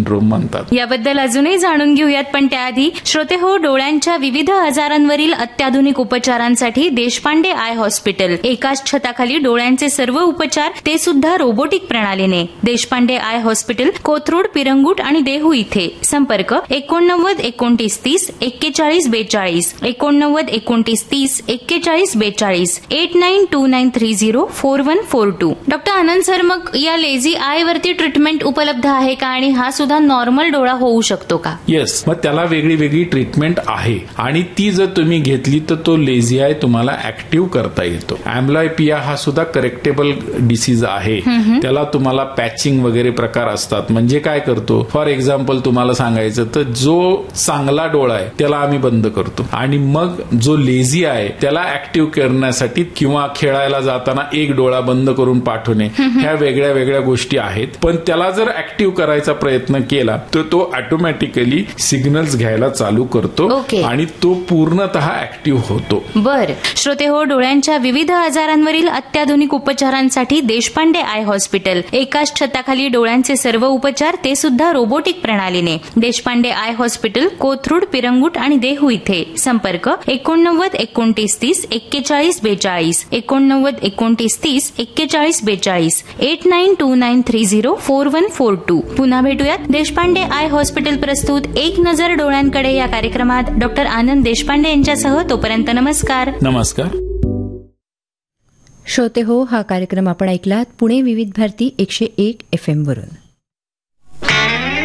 Syndrome म्हणतात. याबद्दल अजूनही जाणून घेऊयात, पण त्याआधी श्रोते हो, डोळ्यांच्या विविध आजारांवरील अत्याधुनिक उपचारांसाठी देशपांडे आय हॉस्पिटल, एकाच छताखाली डोळ्यांचे सर्व उपचार, ते सुद्धा रोबोटिक प्रणालीने. देशपांडे आय हॉस्पिटल, कोथरूड, पिरंगुट आणि देहू इथे. संपर्क 89 29 30 41 42, 89 29 30 41 42, 8929304142. डॉक्टर आनंद सर, मग या लेझी आय वरती ट्रीटमेंट उपलब्ध आहे का, आणि हा सुद्धा नॉर्मल डोळा होऊ शकतो का? येस, मग त्याला वेगळी वेगळी ट्रीटमेंट आहे आणि ती जर तुम्ही घेतली तर तो लेझी आय तुम्हाला ऍक्टिव्ह करता येतो. अँब्लायपिया हा सुद्धा करेक्टेबल डिसीज आहे. त्याला तुम्हाला पॅचिंग वगैरे प्रकार असतात. म्हणजे काय करतो, फॉर एक्झाम्पल तुम्हाला सांगायचं तर जो चांगला डोळा आहे त्याला आम्ही बंद करतो आणि मग जो लेझी आहे त्याला ऍक्टिव्ह करण्यासाठी किंवा खेळायला जाताना एक डोळा बंद करून पाठवणे, ह्या वेगळ्या वेगळ्या गोष्टी आहेत. पण त्याला जर ऍक्टिव्ह करायचा प्रयत्न केला तर तो ऑटोमॅटिकली सिग्नल्स घ्यायला चालू करतो आणि तो पूर्णतः ऍक्टिव्ह होतो. बर श्रोते हो, डोळ्यांच्या विविध आजारांवरील अत्याधुनिक उपचारांसाठी देशपांडे आय हॉस्पिटल, एकाच छताखाली डोळ्यांचे सर्व उपचार, ते सुद्धा रोबोटिक प्रणालीने. देशपांडे आय हॉस्पिटल, कोथरूड, पिरंगुट आणि देहू इथे. संपर्क 89 29 30 41 42, 89 29 30 41 42, 8929304142. पुन्हा भेटूयात. देशपांडे आय हॉस्पिटल प्रस्तुत एक नजर डोळ्यांकडे या कार्यक्रमात डॉक्टर आनंद देशपांडे यांच्यासह. तोपर्यंत नमस्कार. नमस्कार. श्रोते हो, हा कार्यक्रम आपण ऐकलात पुणे विविध भारती 101 FM वरून.